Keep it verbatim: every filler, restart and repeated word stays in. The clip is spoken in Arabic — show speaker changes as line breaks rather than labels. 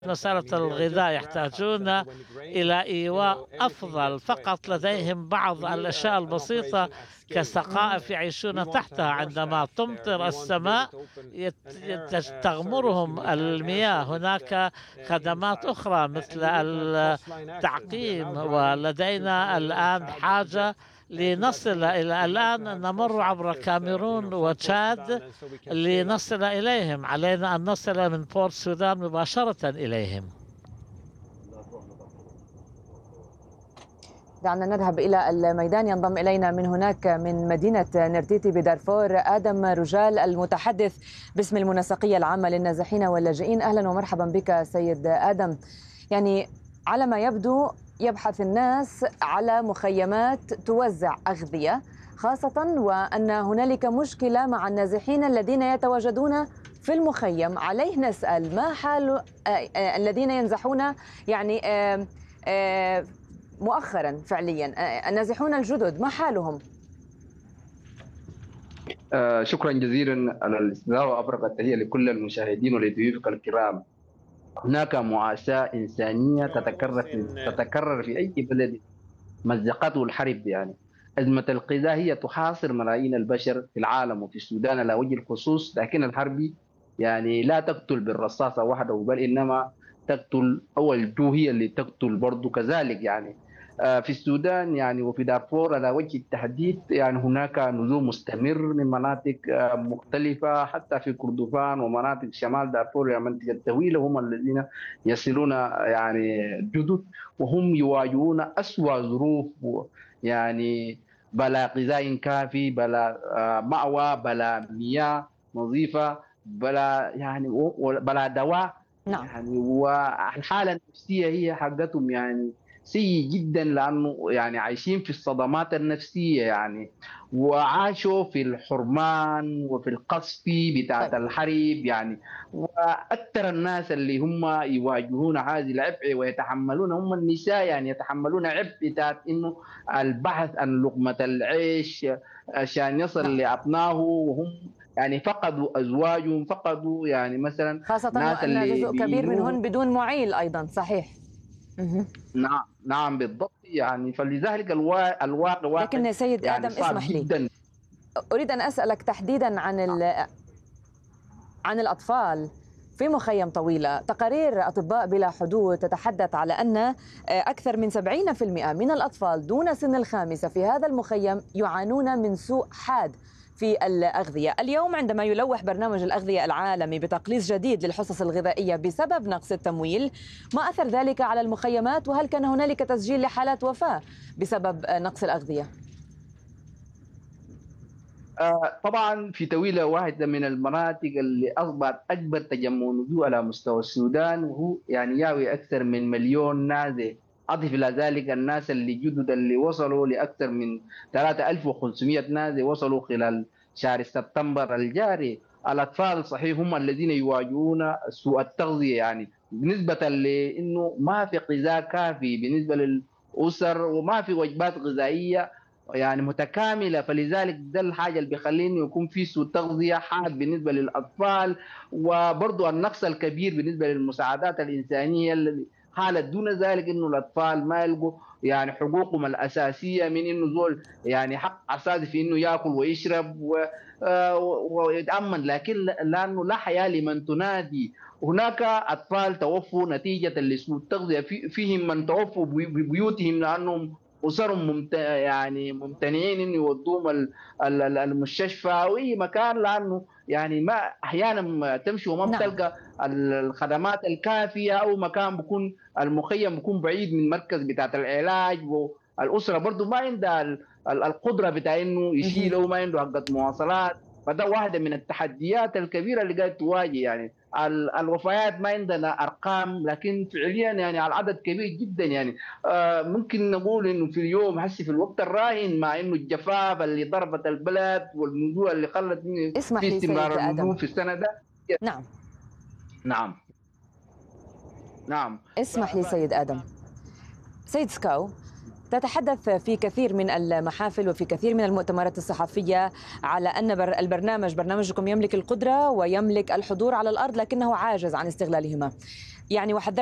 مسألة الغذاء يحتاجون إلى إيواء أفضل، فقط لديهم بعض الأشياء البسيطة كسقائف يعيشون تحتها. عندما تمطر السماء تغمرهم المياه. هناك خدمات أخرى مثل التعقيم، ولدينا الآن حاجة لنصل إلى الآن نمر عبر كاميرون وتشاد لنصل إليهم. علينا أن نصل من بورت السودان مباشرة إليهم.
دعنا نذهب إلى الميدان. ينضم إلينا من هناك من مدينة نرتيتي بدارفور آدم رجال، المتحدث باسم المنسقية العامة للنازحين واللاجئين. أهلا ومرحبا بك سيد آدم. يعني على ما يبدو يبحث الناس على مخيمات توزع أغذية، خاصة وأن هنالك مشكلة مع النازحين الذين يتواجدون في المخيم. عليه نسأل ما حال الذين ينزحون يعني مؤخرا فعليا، النازحون الجدد ما حالهم؟
آه شكرا جزيلا على الاستضافة، وأبرق التحية لكل المشاهدين ولضيوفك الكرام. هناك مؤاساة إنسانية تتكرر في تتكرر في أي بلد مزقته الحرب. يعني أزمة الغذاء هي تحاصر ملايين البشر في العالم وفي السودان على وجه الخصوص، لكن الحرب يعني لا تقتل بالرصاصة وحده، بل إنما تقتل، أو الجو هي اللي تقتل برضو كذلك. يعني في السودان يعني وفي دارفور على وجه التحديد يعني هناك نزوح مستمر من مناطق مختلفة، حتى في كردفان ومناطق شمال دارفور، يعني منطقة طويلة، هم الذين يصلون يعني جدد، وهم يواجهون أسوأ ظروف، يعني بلا غذاء كافي، بلا مأوى، بلا مياه نظيفة، بلا يعني بلا دواء.
نعم.
يعني والحالة النفسية هي حقتهم يعني سيء جدا، لانه يعني عايشين في الصدمات النفسيه يعني، وعاشوا في الحرمان وفي القصف بتاعت الحرب يعني. واكثر الناس اللي هم يواجهون هذه العبء ويتحملون هم النساء، يعني يتحملون عبء بتاعت انه البحث عن لقمه العيش عشان يصل لابنائه، وهم يعني فقدوا ازواجهم، فقدوا يعني مثلا
خاصه
ناس
وان
اللي
جزء كبير
بينوهم.
منهن بدون معيل ايضا. صحيح.
نعم نعم بالضبط. يعني فلذلك الوا... الواقع واقع
لكن سيد
يعني
آدم
صعب
اسمح لي،
جدا.
أريد أن أسألك تحديدا عن ال... عن الأطفال في مخيم طويلة. تقارير أطباء بلا حدود تتحدث على أن أكثر من سبعين بالمئة من الأطفال دون سن الخامسة في هذا المخيم يعانون من سوء حاد في الأغذية. اليوم عندما يلوح برنامج الأغذية العالمي بتقليص جديد للحصص الغذائية بسبب نقص التمويل، ما أثر ذلك على المخيمات؟ وهل كان هنالك تسجيل لحالات وفاة بسبب نقص الأغذية؟
آه طبعا في تويلة واحدة من المناطق اللي أصبحت أكبر تجمع نزوح على مستوى السودان، وهو يعني ياوي أكثر من مليون نازح. أضف إلى ذلك الناس اللي جدد اللي وصلوا لأكثر من ثلاثة آلاف وخمسمئة نازح وصلوا خلال شهر سبتمبر الجاري. الأطفال صحيح هم الذين يواجهون سوء التغذية، يعني بالنسبة لأنه ما في غذاء كافي بالنسبة للأسر، وما في وجبات غذائية يعني متكامله. فلذلك ده الحاجه اللي بيخليني يكون في سوء تغذيه حاد بالنسبه للاطفال، وبرضه النقص الكبير بالنسبه للمساعدات الانسانيه اللي حالت دون ذلك انه الاطفال ما يلقوا يعني حقوقهم الاساسيه من انه زول يعني حق اساسي في انه ياكل ويشرب ويتامن، لكن لانه لا حياه لمن تنادي. هناك اطفال توفوا نتيجه لسوء التغذيه، فيهم من توفوا ببيوتهم لانهم اسرهم ممت... يعني ممتنعين انه يودوهم المستشفى او اي مكان، لانه يعني ما احيانا تمشي وما بتلقى الخدمات الكافيه، او مكان بكون المخيم بكون بعيد من مركز بتاعت العلاج، والاسره برضه ما عندها القدره بتاع انه يشيله، ما عنده حقه مواصلات. فده واحده من التحديات الكبيره اللي قاعد تواجه. يعني الوفيات ما عندنا ارقام، لكن فعليا يعني العدد كبير جدا. يعني آه ممكن نقول انه في اليوم هسه في الوقت الراهن، مع انه الجفاف اللي ضربت البلد والنزوح اللي خلت في استمرار النزوح في السنه ده.
نعم
نعم نعم
اسمح لي سيد آدم. سيد سكاو، تتحدث في كثير من المحافل وفي كثير من المؤتمرات الصحفية على أن البرنامج برنامجكم يملك القدرة ويملك الحضور على الأرض، لكنه عاجز عن استغلالهما. يعني وحذرت